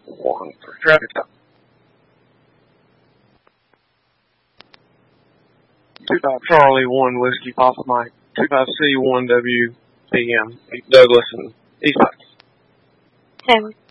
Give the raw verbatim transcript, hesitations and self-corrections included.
One for traffic stop. two five Charlie, one Whiskey Papa Mike, two five C, one W P M, Douglas and East Pikes. ten.